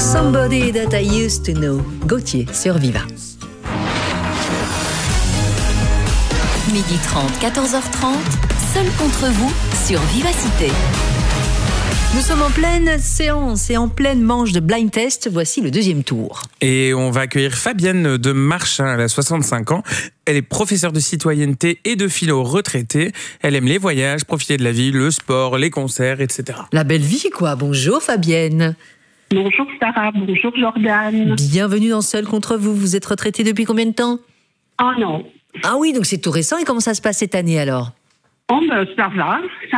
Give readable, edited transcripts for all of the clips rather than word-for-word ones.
Somebody That I Used to Know. Gauthier sur Viva. Midi 30, 14h30, seul contre vous sur Vivacité. Nous sommes en pleine séance et en pleine manche de blind test. Voici le deuxième tour. Et on va accueillir Fabienne de Marchin, elle a 65 ans. Elle est professeure de citoyenneté et de philo retraitée. Elle aime les voyages, profiter de la vie, le sport, les concerts, etc. La belle vie, quoi. Bonjour Fabienne. Bonjour Sarah, bonjour Jordan. Bienvenue dans Seul contre vous. Vous êtes retraitée depuis combien de temps ? Oh non. Ah oui, donc c'est tout récent. Et comment ça se passe cette année alors ? Oh ben ça va.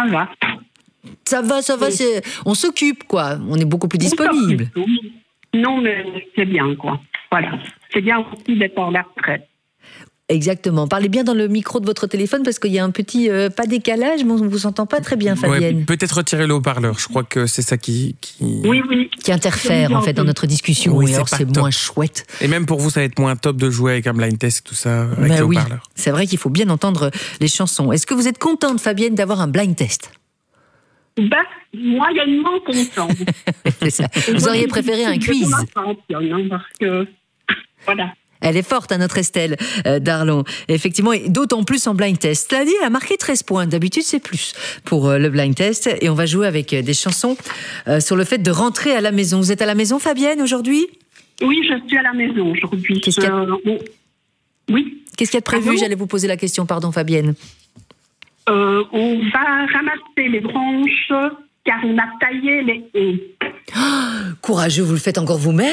Ça va, on s'occupe quoi. On est beaucoup plus disponible. Non mais c'est bien quoi. Voilà. C'est bien aussi d'être en la retraite. Exactement. Parlez bien dans le micro de votre téléphone parce qu'il y a un petit pas décalage, mais on ne vous entend pas très bien, Fabienne. Ouais, peut-être retirer le haut-parleur. Je crois que c'est ça qui interfère en fait dans notre discussion. Oui, et alors c'est moins chouette. Et même pour vous, ça va être moins top de jouer avec un blind test et tout ça avec le haut-parleur. C'est vrai qu'il faut bien entendre les chansons. Est-ce que vous êtes contente, Fabienne, d'avoir un blind test ? Moyennement contente. C'est ça. Vous auriez préféré un quiz ? Parce que voilà. Elle est forte, notre Estelle Darlon. Effectivement, et d'autant plus en blind test. Cela dit, elle a marqué 13 points. D'habitude, c'est plus pour le blind test. Et on va jouer avec des chansons sur le fait de rentrer à la maison. Vous êtes à la maison, Fabienne, aujourd'hui ? Oui, je suis à la maison aujourd'hui. Qu'est-ce qu'il y a... Oui. Qu'est-ce qu'il y a de prévu ? J'allais vous poser la question, pardon, Fabienne. On va ramasser les branches car on a taillé les haies. Oh, courageux, vous le faites encore vous-même ?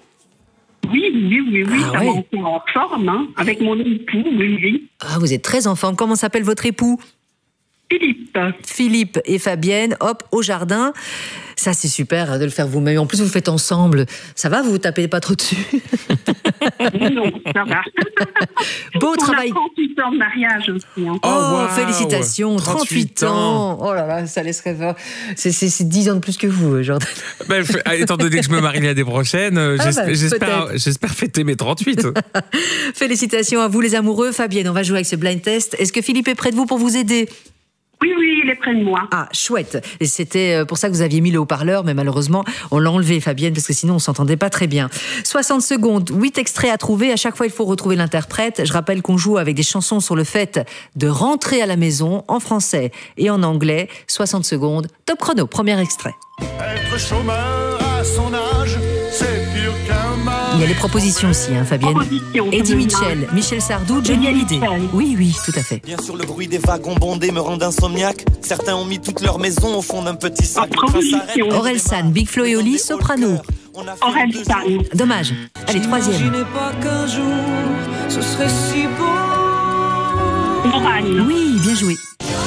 Oui, ça va encore en forme, hein, avec mon époux, oui. Ah, vous êtes très en forme. Comment s'appelle votre époux ? Philippe et Fabienne, hop, au jardin. Ça, c'est super de le faire vous-même. En plus, vous le faites ensemble. Ça va, vous vous tapez pas trop dessus ? Non, ça va. Beau travail. On a 38 ans de mariage aussi. Hein. Oh, félicitations, 38 ans. Oh là là, ça laisserait pas. C'est 10 ans de plus que vous, Jordan. Étant donné que je me marie l'année prochaine, j'espère fêter mes 38. Félicitations à vous, les amoureux. Fabienne, on va jouer avec ce blind test. Est-ce que Philippe est près de vous pour vous aider ? Oui, il est près de moi. Ah, chouette. Et c'était pour ça que vous aviez mis le haut-parleur, mais malheureusement, on l'a enlevé, Fabienne, parce que sinon, on s'entendait pas très bien. 60 secondes, 8 extraits à trouver. À chaque fois, il faut retrouver l'interprète. Je rappelle qu'on joue avec des chansons sur le fait de rentrer à la maison, en français et en anglais. 60 secondes, top chrono, premier extrait. Être chômeur à son âge, c'est pire qu'un mal. Il y a les propositions aussi, hein, Fabienne. Eddie Mitchell, Michel Sardou, Johnny Hallyday. Oui, tout à fait. Bien sûr, le bruit des wagons bondés me rend insomniaque. Certains ont mis toute leur maison au fond d'un petit sac. Orelsan, Big Flo et Oli, Soprano. Orelsan. Dommage. Allez, troisième. J'imaginais pas qu'un jour, ce serait si beau. Morane. Oui, bien joué.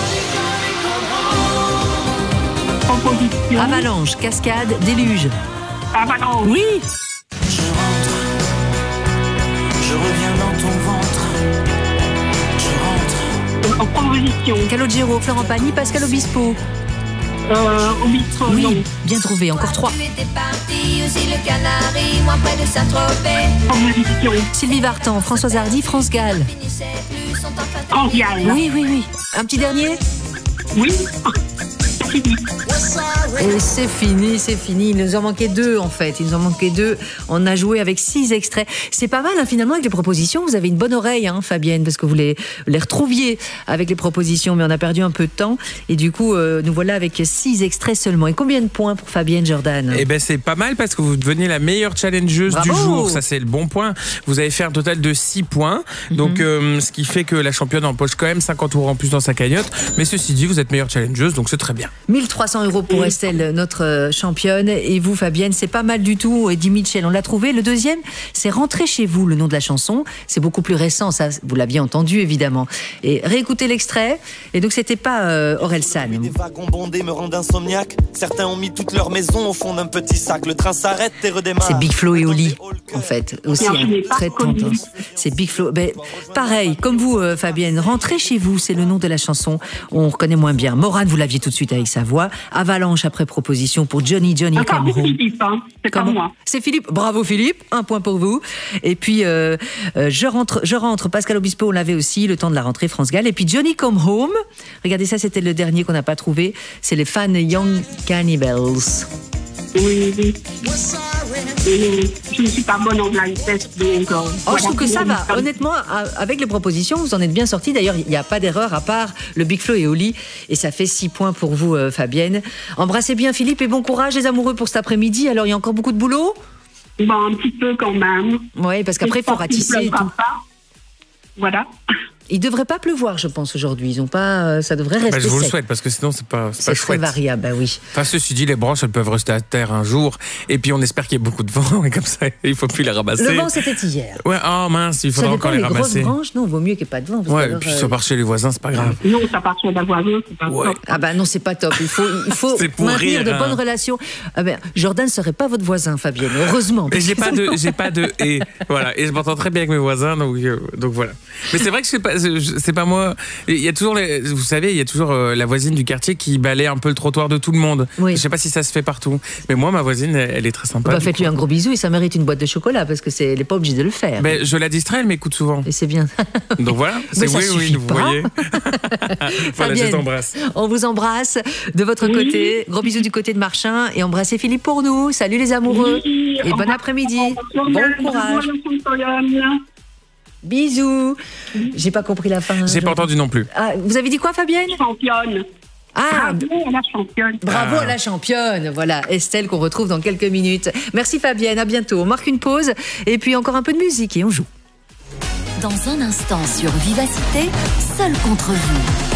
Proposition. Avalanche, cascade, déluge. Avalanche. Oui. Je rentre, je reviens dans ton ventre. Je rentre. En proposition. Calogero, Florent Pagny, Pascal Obispo. Obispo. Oui, non. bien trouvé, encore 3. Tu étais parti aussi le Canari, moi près de Saint-Tropez. Proposition. Sylvie Vartan, Françoise Hardy, France Gall. France Gall. Oui. Un petit dernier ? Oui. Et c'est fini. Il nous en manquait 2 en fait. On a joué avec 6 extraits. C'est pas mal hein, finalement avec les propositions. Vous avez une bonne oreille, hein, Fabienne, parce que vous les retrouviez avec les propositions, mais on a perdu un peu de temps. Et du coup, nous voilà avec 6 extraits seulement. Et combien de points pour Fabienne, Jordan ? Eh ben c'est pas mal parce que vous devenez la meilleure challengeuse du jour. Ça c'est le bon point. Vous avez fait un total de 6 points. Donc ce qui fait que la championne empoche quand même 50 € en plus dans sa cagnotte. Mais ceci dit, vous êtes meilleure challengeuse, donc c'est très bien. 1300 € pour Estelle, notre championne. Et vous, Fabienne, c'est pas mal du tout. Eddie Mitchell, on l'a trouvé. Le deuxième, c'est Rentrez chez vous, le nom de la chanson. C'est beaucoup plus récent, ça, vous l'aviez entendu, évidemment. Et réécoutez l'extrait. Et donc, c'était pas Orelsan. Des wagons bondés me rendent insomniaque. Certains ont mis toute leur maison au fond d'un petit sac. Le train s'arrête et redémarre. C'est Big Flo et Oli, en fait. Aussi, très tendance. C'est Big Flo. Ben, pareil, comme vous, Fabienne, Rentrez chez vous, c'est le nom de la chanson. On reconnaît moins bien. Morane, vous l'aviez tout de suite avec sa voix. Avalanche après proposition pour Johnny Come Home. C'est Philippe, hein. C'est comme moi. C'est Philippe. Bravo Philippe, 1 point pour vous. Et puis je rentre. Pascal Obispo, on l'avait aussi. Le temps de la rentrée, France Gall. Et puis Johnny Come Home. Regardez ça, c'était le dernier qu'on n'a pas trouvé. C'est les Fun Young Cannibals. Oui. Je ne suis pas bonne en blind test, donc... Je trouve que ça va. Honnêtement, avec les propositions, vous en êtes bien sortis. D'ailleurs, il n'y a pas d'erreur à part le Big Flo et Oli. Et ça fait 6 points pour vous, Fabienne. Embrassez bien Philippe et bon courage les amoureux pour cet après-midi. Alors, il y a encore beaucoup de boulot ? Un petit peu quand même. Oui, parce qu'après, il faut ratisser. Et tout. Voilà. Il ne devrait pas pleuvoir, je pense, aujourd'hui. Ils ont pas, ça devrait rester je vous le sec. souhaite, parce que sinon, c'est pas C'est très chouette. variable, bah oui. Enfin, ceci dit, les branches, elles peuvent rester à terre un jour. Et puis, on espère qu'il y ait beaucoup de vent. Et comme ça, il ne faut plus les ramasser. Le vent, c'était hier. Ouais, oh mince, il faudra encore les ramasser. Les grosses branches, non, vaut mieux qu'il n'y ait pas de vent. Ouais, et puis ça part chez les voisins, c'est pas grave. Non, ça part chez les voisins, c'est pas top. Ah bah non, c'est pas top. Il faut maintenir de bonnes relations. Ah ben, Jordan ne serait pas votre voisin, Fabienne. Heureusement. Mais j'ai pas de et voilà. Et je m'entends très bien avec mes voisins, donc voilà. Mais c'est vrai que c'est pas moi. Il y a toujours vous savez, il y a toujours la voisine du quartier qui balaye un peu le trottoir de tout le monde. Oui. Je sais pas si ça se fait partout, mais moi ma voisine elle est très sympa. Bah, faites-lui un gros bisou et ça mérite une boîte de chocolat parce que elle n'est pas obligée de le faire. Mais je la distrais, elle m'écoute souvent. Et c'est bien. Donc voilà, c'est oui, vous voyez. Voilà, je t'embrasse. On vous embrasse de votre côté. Gros bisous du côté de Marchin et embrassez Philippe pour nous. Salut les amoureux et bon après-midi. Bon courage. Bisous. J'ai pas compris la fin. J'ai pas entendu non plus. Ah, vous avez dit quoi, Fabienne ? Championne. Ah, Bravo à la championne. Bravo à la championne. Voilà, Estelle qu'on retrouve dans quelques minutes. Merci Fabienne, à bientôt. On marque une pause et puis encore un peu de musique et on joue. Dans un instant sur Vivacité, seul contre vous.